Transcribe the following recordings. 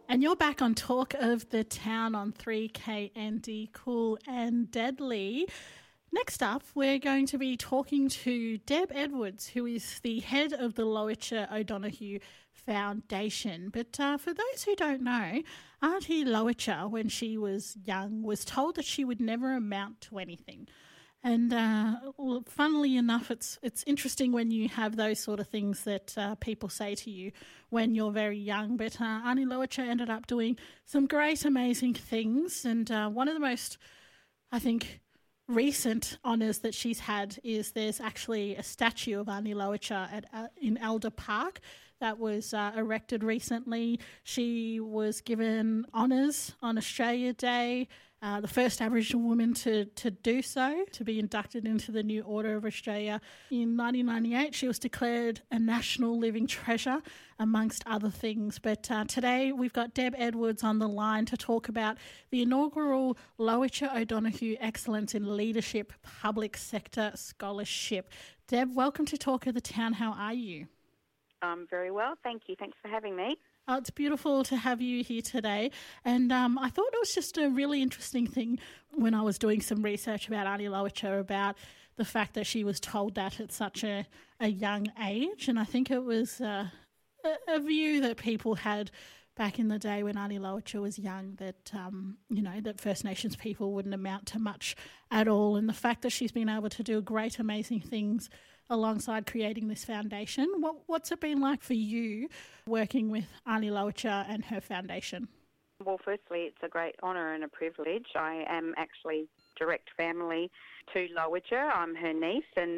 And you're back on Talk of the Town on 3KND, Cool and Deadly. Next up, we're going to be talking to Deb Edwards, who is the head of the Lowitja O'Donoghue Foundation. But for those who don't know, Auntie Lowitja, when she was young, was told that she would never amount to anything. And funnily enough, it's interesting when you have those sort of things that people say to you when you're very young. But Auntie Lowitja ended up doing some great, amazing things. And one of the most, I think, recent honours that she's had is there's actually a statue of Auntie Lowitja in Elder Park that was erected recently. She was given honours on Australia Day, the first Aboriginal woman to do so, to be inducted into the New Order of Australia. In 1998, she was declared a national living treasure, amongst other things. But today we've got Deb Edwards on the line to talk about the inaugural Lowitja O'Donoghue Excellence in Leadership Public Sector Scholarship. Deb, welcome to Talk of the Town. How are you? I'm very well, thank you. Thanks for having me. Oh, it's beautiful to have you here today. And I thought it was just a really interesting thing when I was doing some research about Auntie Lowitja, about the fact that she was told that at such a young age. And I think it was a view that people had back in the day when Auntie Lowitja was young, that, that First Nations people wouldn't amount to much at all. And the fact that she's been able to do great, amazing things alongside creating this foundation. What's it been like for you working with Auntie Lowitja and her foundation? Well, firstly, it's a great honour and a privilege. I am actually direct family to Lowitja. I'm her niece, and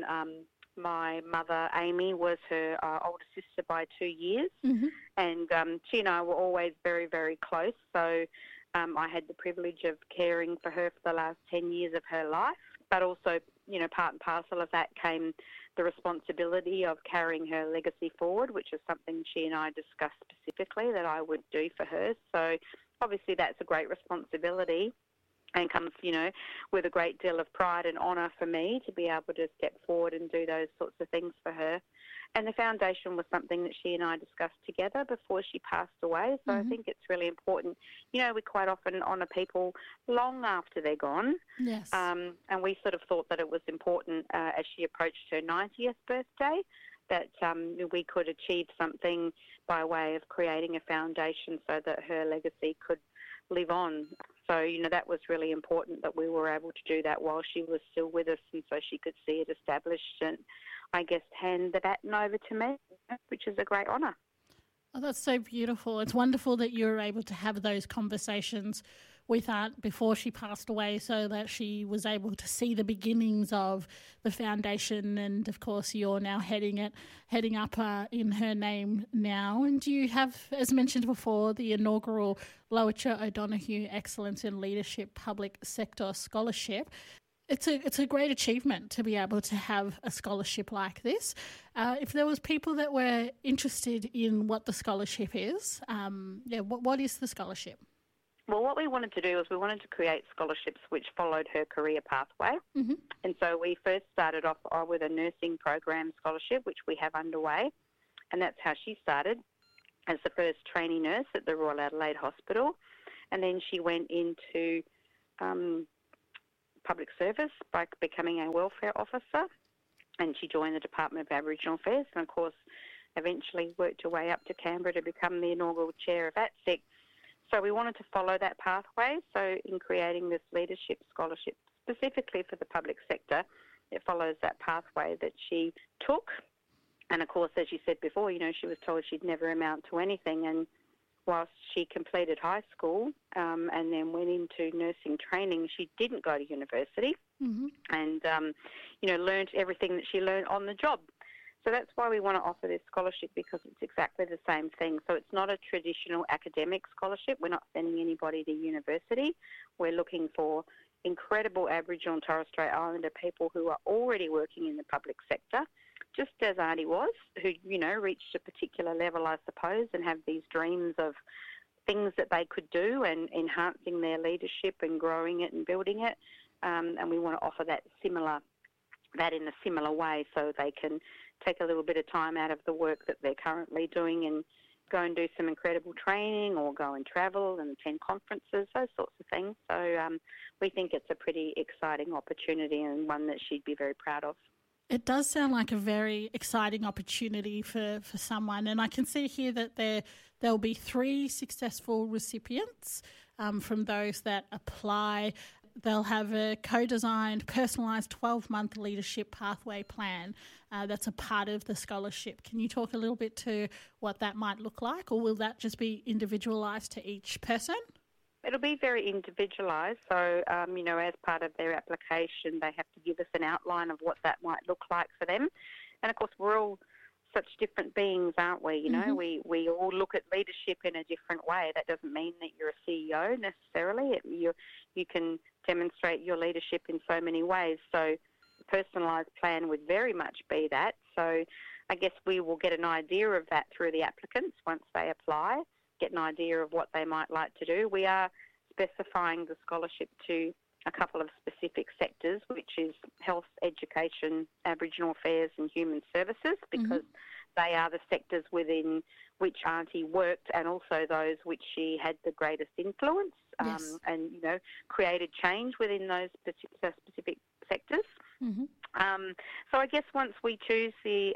my mother, Amy, was her older sister by 2 years. Mm-hmm. And she and I were always very, very close. So I had the privilege of caring for her for the last 10 years of her life. But also, part and parcel of that came the responsibility of carrying her legacy forward, which is something she and I discussed specifically that I would do for her. So obviously that's a great responsibility and comes, with a great deal of pride and honour for me to be able to step forward and do those sorts of things for her. And the foundation was something that she and I discussed together before she passed away. So I think it's really important. We quite often honour people long after they're gone. Yes. And we sort of thought that it was important as she approached her 90th birthday that we could achieve something by way of creating a foundation so that her legacy could live on. So, that was really important that we were able to do that while she was still with us, and so she could see it established and, I guess, hand the baton over to me, which is a great honour. Oh, that's so beautiful. It's wonderful that you were able to have those conversations with Aunt before she passed away, so that she was able to see the beginnings of the foundation. And of course, you're now heading up in her name now. And you have, as mentioned before, the inaugural Lowitja O'Donoghue Excellence in Leadership Public Sector Scholarship. It's a great achievement to be able to have a scholarship like this. If there was people that were interested in what the scholarship is, what is the scholarship? Well, what we wanted to do was we wanted to create scholarships which followed her career pathway. Mm-hmm. And so we first started off with a nursing program scholarship, which we have underway. And that's how she started as the first trainee nurse at the Royal Adelaide Hospital. And then she went into public service by becoming a welfare officer. And she joined the Department of Aboriginal Affairs and, of course, eventually worked her way up to Canberra to become the inaugural chair of ATSEC. So we wanted to follow that pathway. So in creating this leadership scholarship specifically for the public sector, it follows that pathway that she took. And of course, as you said before, she was told she'd never amount to anything. And whilst she completed high school and then went into nursing training, she didn't go to university. Mm-hmm. And, learned everything that she learned on the job. So that's why we want to offer this scholarship, because it's exactly the same thing. So it's not a traditional academic scholarship. We're not sending anybody to university. We're looking for incredible Aboriginal and Torres Strait Islander people who are already working in the public sector, just as Auntie was, who, reached a particular level, I suppose, and have these dreams of things that they could do and enhancing their leadership and growing it and building it. And we want to offer that in a similar way, so they can take a little bit of time out of the work that they're currently doing go and do some incredible training or go and travel and attend conferences, those sorts of things. So we think it's a pretty exciting opportunity and one that she'd be very proud of. It does sound like a very exciting opportunity for someone, and I can see here that there'll be 3 successful recipients from those that apply. They'll have a co-designed, personalised 12-month leadership pathway plan that's a part of the scholarship. Can you talk a little bit to what that might look like, or will that just be individualised to each person? It'll be very individualised. So, as part of their application, they have to give us an outline of what that might look like for them. And, of course, we're all such different beings, aren't we? You know, we all look at leadership in a different way. That doesn't mean that you're a CEO necessarily. You can demonstrate your leadership in so many ways. So a personalised plan would very much be that. So I guess we will get an idea of that through the applicants once they apply, get an idea of what they might like to do. We are specifying the scholarship to a couple of specific sectors, which is health, education, Aboriginal affairs and human services, because they are the sectors within which Auntie worked and also those which she had the greatest influence and, created change within those specific sectors. So I guess once we choose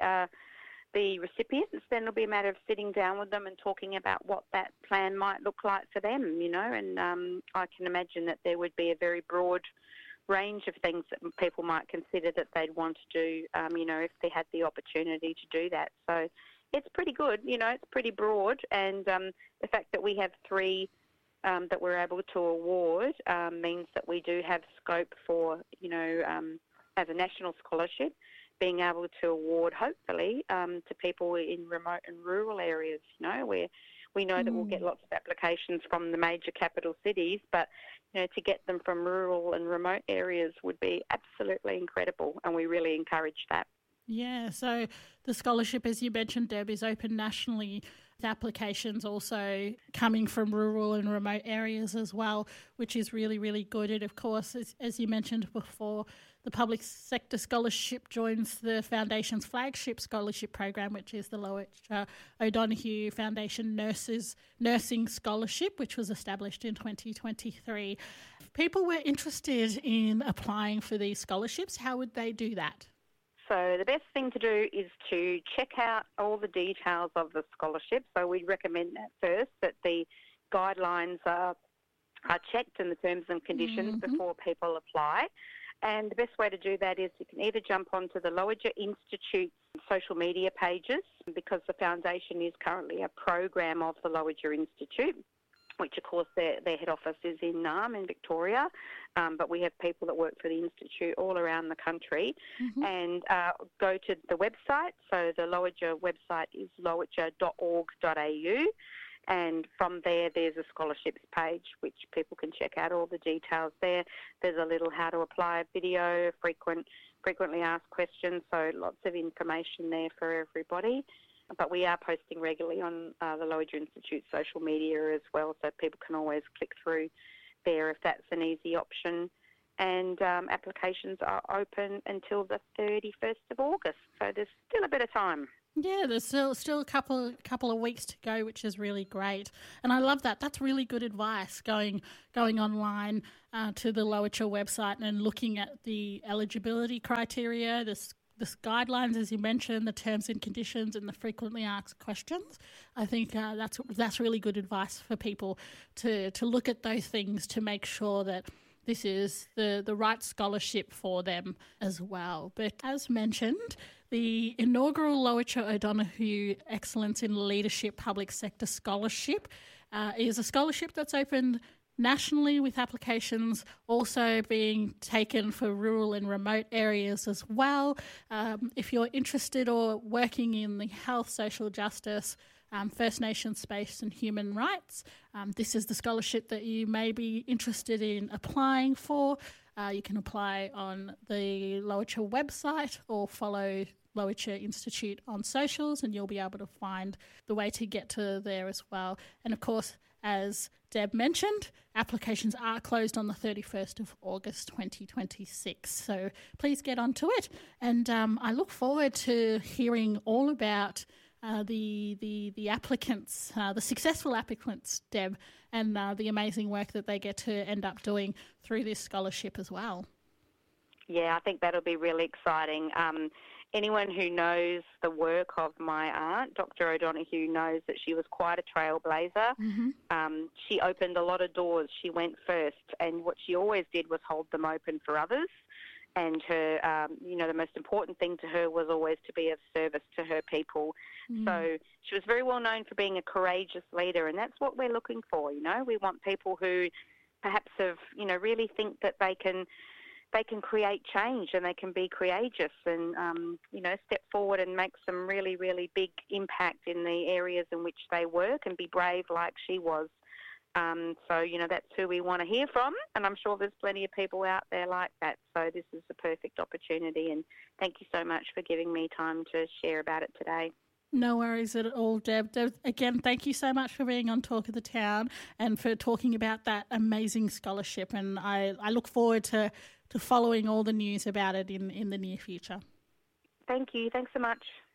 the recipients, then it'll be a matter of sitting down with them and talking about what that plan might look like for them, and I can imagine that there would be a very broad range of things that people might consider that they'd want to do, if they had the opportunity to do that. So it's pretty good, it's pretty broad, and the fact that we have 3 that we're able to award means that we do have scope for, as a national scholarship, being able to award, hopefully, to people in remote and rural areas, where we know that we'll get lots of applications from the major capital cities, but, to get them from rural and remote areas would be absolutely incredible, and we really encourage that. Yeah, so the scholarship, as you mentioned, Deb, is open nationally, with applications also coming from rural and remote areas as well, which is really, really good. And, of course, as you mentioned before, the Public Sector Scholarship joins the Foundation's flagship scholarship program, which is the Lowitja O'Donoghue Foundation Nursing Scholarship, which was established in 2023. If people were interested in applying for these scholarships, how would they do that? So the best thing to do is to check out all the details of the scholarship. So we'd recommend that first, that the guidelines are checked and the terms and conditions before people apply. And the best way to do that is you can either jump onto the Lowitja Institute's social media pages, because the foundation is currently a program of the Lowitja Institute, which of course their head office is in Naarm in Victoria, but we have people that work for the Institute all around the country, and go to the website. So the Lowitja website is lowitja.org.au. And from there, there's a scholarships page, which people can check out all the details there. There's a little how to apply video, frequently asked questions, so lots of information there for everybody. But we are posting regularly on the Lowitja Institute social media as well, so people can always click through there if that's an easy option. And applications are open until the 31st of August, so there's still a bit of time. Yeah, there's still a couple of weeks to go, which is really great. And I love that. That's really good advice, going online to the Lowitja website and looking at the eligibility criteria, the guidelines, as you mentioned, the terms and conditions and the frequently asked questions. I think that's really good advice for people to look at those things to make sure that this is the right scholarship for them as well. But as mentioned, the inaugural Lowitja O'Donoghue Excellence in Leadership Public Sector Scholarship is a scholarship that's open nationally, with applications also being taken for rural and remote areas as well. If you're interested or working in the health, social justice, First Nations space and human rights, this is the scholarship that you may be interested in applying for. You can apply on the Lowitja website or follow Lowitja Institute on socials, and you'll be able to find the way to get to there as well. And of course, as Deb mentioned, applications are closed on the 31st of August 2026. So please get onto it. And I look forward to hearing all about the applicants, the successful applicants, Deb, and the amazing work that they get to end up doing through this scholarship as well. Yeah, I think that'll be really exciting. Anyone who knows the work of my aunt, Dr. O'Donoghue, knows that she was quite a trailblazer. She opened a lot of doors. She went first, and what she always did was hold them open for others. And her, the most important thing to her was always to be of service to her people. So she was very well known for being a courageous leader, and that's what we're looking for. We want people who perhaps have, really think that they can create change and they can be courageous and, step forward and make some really, really big impact in the areas in which they work and be brave like she was. That's who we want to hear from, and I'm sure there's plenty of people out there like that. So this is the perfect opportunity, and thank you so much for giving me time to share about it today. No worries at all, Deb. Again, thank you so much for being on Talk of the Town and for talking about that amazing scholarship, and I look forward to following all the news about it in the near future. Thank you. Thanks so much.